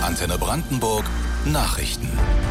Antenne Brandenburg Nachrichten.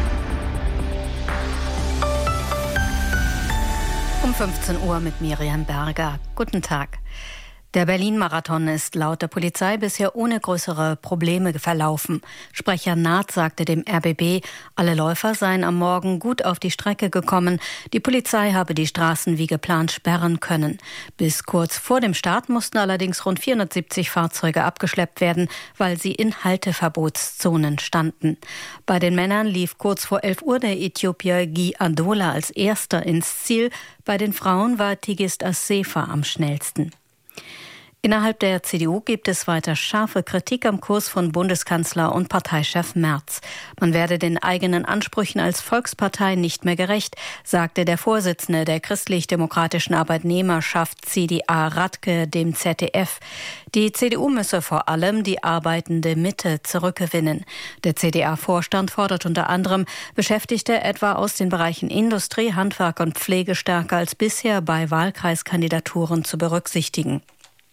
Um 15 Uhr mit Miriam Berger. Guten Tag. Der Berlin-Marathon ist laut der Polizei bisher ohne größere Probleme verlaufen. Sprecher Naht sagte dem RBB, alle Läufer seien am Morgen gut auf die Strecke gekommen. Die Polizei habe die Straßen wie geplant sperren können. Bis kurz vor dem Start mussten allerdings rund 470 Fahrzeuge abgeschleppt werden, weil sie in Halteverbotszonen standen. Bei den Männern lief kurz vor 11 Uhr der Äthiopier Guy Adola als erster ins Ziel. Bei den Frauen war Tigist Assefa am schnellsten. Innerhalb der CDU gibt es weiter scharfe Kritik am Kurs von Bundeskanzler und Parteichef Merz. Man werde den eigenen Ansprüchen als Volkspartei nicht mehr gerecht, sagte der Vorsitzende der christlich-demokratischen Arbeitnehmerschaft CDA Radke dem ZDF. Die CDU müsse vor allem die arbeitende Mitte zurückgewinnen. Der CDA-Vorstand fordert unter anderem, Beschäftigte etwa aus den Bereichen Industrie, Handwerk und Pflege stärker als bisher bei Wahlkreiskandidaturen zu berücksichtigen.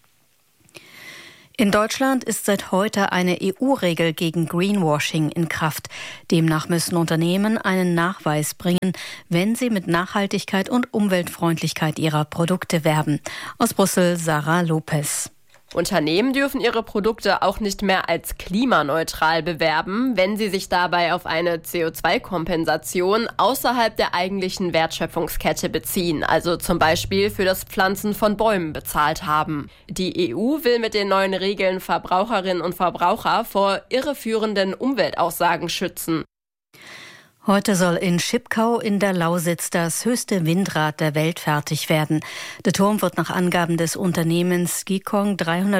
In Deutschland ist seit heute eine EU-Regel gegen Greenwashing in Kraft. Demnach müssen Unternehmen einen Nachweis bringen, wenn sie mit Nachhaltigkeit und Umweltfreundlichkeit ihrer Produkte werben. Aus Brüssel Sarah Lopez. Unternehmen dürfen ihre Produkte auch nicht mehr als klimaneutral bewerben, wenn sie sich dabei auf eine CO2-Kompensation außerhalb der eigentlichen Wertschöpfungskette beziehen, also zum Beispiel für das Pflanzen von Bäumen bezahlt haben. Die EU will mit den neuen Regeln Verbraucherinnen und Verbraucher vor irreführenden Umweltaussagen schützen. Heute soll in Schipkau in der Lausitz das höchste Windrad der Welt fertig werden. Der Turm wird nach Angaben des Unternehmens Skikong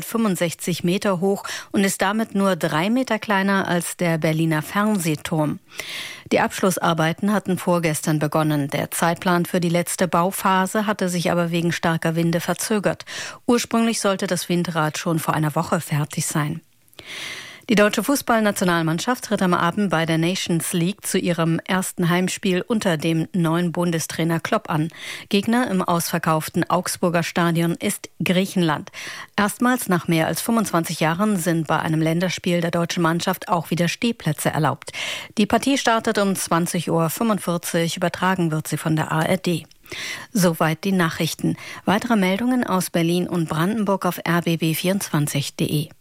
365 Meter hoch und ist damit nur 3 Meter kleiner als der Berliner Fernsehturm. Die Abschlussarbeiten hatten vorgestern begonnen. Der Zeitplan für die letzte Bauphase hatte sich aber wegen starker Winde verzögert. Ursprünglich sollte das Windrad schon vor einer Woche fertig sein. Die deutsche Fußballnationalmannschaft tritt am Abend bei der Nations League zu ihrem ersten Heimspiel unter dem neuen Bundestrainer Klopp an. Gegner im ausverkauften Augsburger Stadion ist Griechenland. Erstmals nach mehr als 25 Jahren sind bei einem Länderspiel der deutschen Mannschaft auch wieder Stehplätze erlaubt. Die Partie startet um 20:45 Uhr, übertragen wird sie von der ARD. Soweit die Nachrichten. Weitere Meldungen aus Berlin und Brandenburg auf rbb24.de.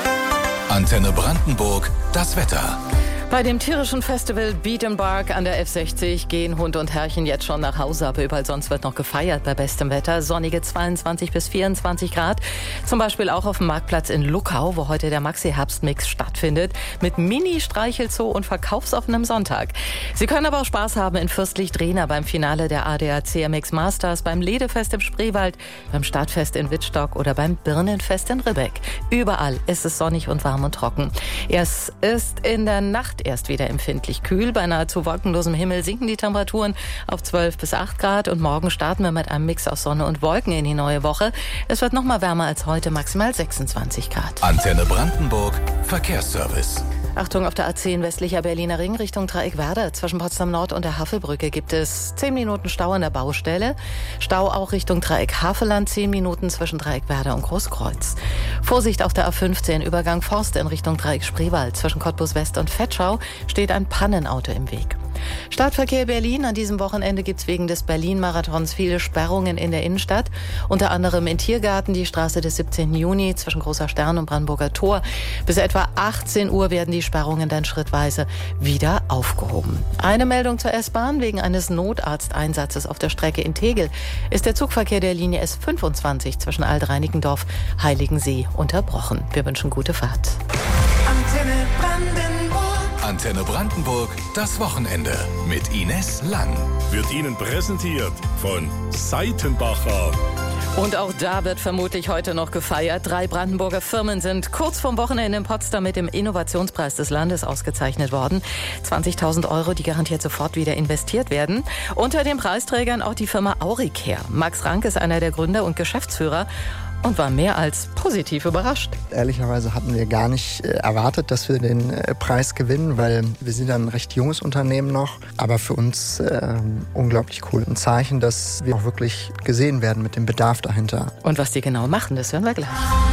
Antenne Brandenburg, das Wetter. Bei dem tierischen Festival Beat & Bark an der F60 gehen Hund und Herrchen jetzt schon nach Hause, aber überall sonst wird noch gefeiert bei bestem Wetter. Sonnige 22 bis 24 Grad. Zum Beispiel auch auf dem Marktplatz in Luckau, wo heute der Maxi-Herbstmix stattfindet, mit Mini-Streichelzoo und verkaufsoffenem Sonntag. Sie können aber auch Spaß haben in Fürstlich-Drehna beim Finale der ADAC CMX Masters, beim Ledefest im Spreewald, beim Stadtfest in Wittstock oder beim Birnenfest in Ribbeck. Überall ist es sonnig und warm und trocken. Es ist in der Nacht erst wieder empfindlich kühl. Bei nahezu wolkenlosem Himmel sinken die Temperaturen auf 12 bis 8 Grad. Und morgen starten wir mit einem Mix aus Sonne und Wolken in die neue Woche. Es wird noch mal wärmer als heute, maximal 26 Grad. Antenne Brandenburg, Verkehrsservice. Achtung, auf der A10 westlicher Berliner Ring Richtung Dreieckwerder. Zwischen Potsdam Nord und der Havelbrücke gibt es 10 Minuten Stau an der Baustelle. Stau auch Richtung Dreieck Havelland, 10 Minuten zwischen Dreieckwerder und Großkreuz. Vorsicht auf der A15, Übergang Forst in Richtung Dreieck Spreewald. Zwischen Cottbus West und Vetschau steht ein Pannenauto im Weg. Stadtverkehr Berlin. An diesem Wochenende gibt es wegen des Berlin-Marathons viele Sperrungen in der Innenstadt. Unter anderem in Tiergarten, die Straße des 17. Juni zwischen Großer Stern und Brandenburger Tor. Bis etwa 18 Uhr werden die Sperrungen dann schrittweise wieder aufgehoben. Eine Meldung zur S-Bahn. Wegen eines Notarzteinsatzes auf der Strecke in Tegel ist der Zugverkehr der Linie S25 zwischen Alt-Reinickendorf, Heiligensee unterbrochen. Wir wünschen gute Fahrt. Antenne Brandenburg. Antenne Brandenburg, das Wochenende mit Ines Lang. Wird Ihnen präsentiert von Seitenbacher. Und auch da wird vermutlich heute noch gefeiert. 3 Brandenburger Firmen sind kurz vorm Wochenende in Potsdam mit dem Innovationspreis des Landes ausgezeichnet worden. 20.000 €, die garantiert sofort wieder investiert werden. Unter den Preisträgern auch die Firma Auricare. Max Rank ist einer der Gründer und Geschäftsführer und war mehr als positiv überrascht. Ehrlicherweise hatten wir gar nicht erwartet, dass wir den Preis gewinnen, weil wir sind ein recht junges Unternehmen noch. Aber für uns unglaublich cool. Ein Zeichen, dass wir auch wirklich gesehen werden mit dem Bedarf dahinter. Und was die genau machen, das hören wir gleich.